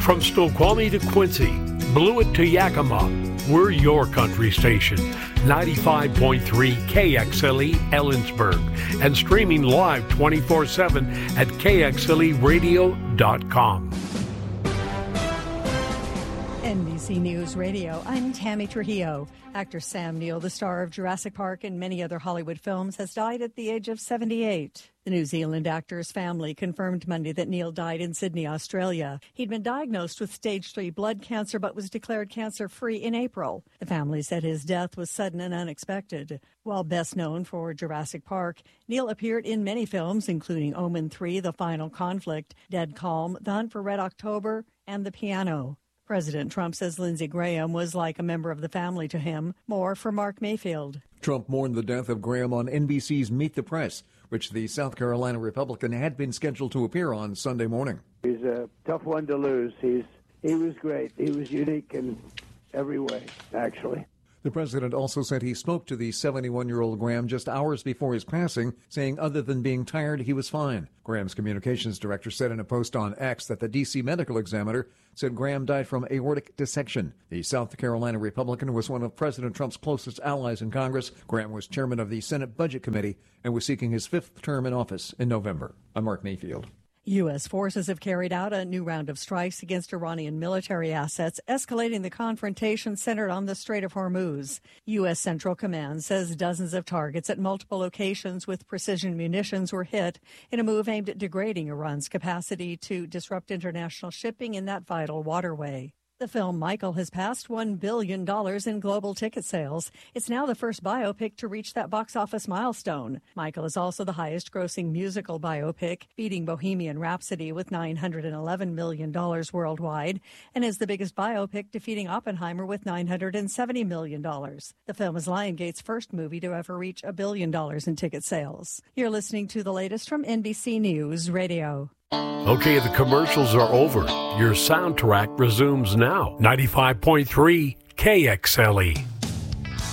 From Snoqualmie to Quincy, Blewett to Yakima, we're your country station. 95.3 KXLE Ellensburg and streaming live 24/7 at kxleradio.com. NBC News Radio, I'm Tammy Trujillo. Actor Sam Neill, the star of Jurassic Park and many other Hollywood films, has died at the age of 78. The New Zealand actor's family confirmed Monday that Neill died in Sydney, Australia. He'd been diagnosed with stage 3 blood cancer but was declared cancer-free in April. The family said his death was sudden and unexpected. While best known for Jurassic Park, Neill appeared in many films, including Omen 3, The Final Conflict, Dead Calm, The Hunt for Red October, and The Piano. President Trump says Lindsey Graham was like a member of the family to him. More for Mark Mayfield. Trump mourned the death of Graham on NBC's Meet the Press, which the South Carolina Republican had been scheduled to appear on Sunday morning. He's a tough one to lose. He was great. He was unique in every way, actually. The president also said he spoke to the 71-year-old Graham just hours before his passing, saying other than being tired, he was fine. Graham's communications director said in a post on X that the D.C. medical examiner said Graham died from aortic dissection. The South Carolina Republican was one of President Trump's closest allies in Congress. Graham was chairman of the Senate Budget Committee and was seeking his 5th term in office in November. I'm Mark Mayfield. U.S. forces have carried out a new round of strikes against Iranian military assets, escalating the confrontation centered on the Strait of Hormuz. U.S. Central Command says dozens of targets at multiple locations with precision munitions were hit in a move aimed at degrading Iran's capacity to disrupt international shipping in that vital waterway. The film Michael has passed $1 billion in global ticket sales. It's now the first biopic to reach that box office milestone. Michael is also the highest-grossing musical biopic, beating Bohemian Rhapsody with $911 million worldwide, and is the biggest biopic, defeating Oppenheimer with $970 million. The film is Lionsgate's first movie to ever reach $1 billion in ticket sales. You're listening to the latest from NBC News Radio. Okay, the commercials are over. Your soundtrack resumes now. 95.3 KXLE.